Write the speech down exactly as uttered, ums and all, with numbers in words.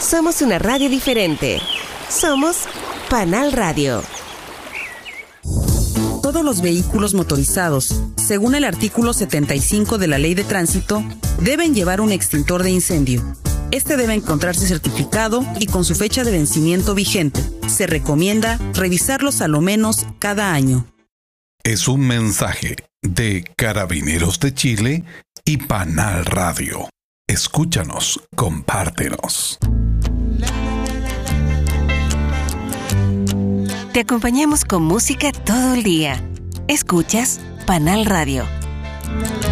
Somos una radio diferente. Somos Panal Radio. Todos los vehículos motorizados, según el artículo setenta y cinco de la Ley de Tránsito, deben llevar un extintor de incendio. Este debe encontrarse certificado y con su fecha de vencimiento vigente. Se recomienda revisarlos a lo menos cada año. Es un mensaje de Carabineros de Chile y Panal Radio. Escúchanos, compártenos. Te acompañamos con música todo el día. Escuchas Panal Radio.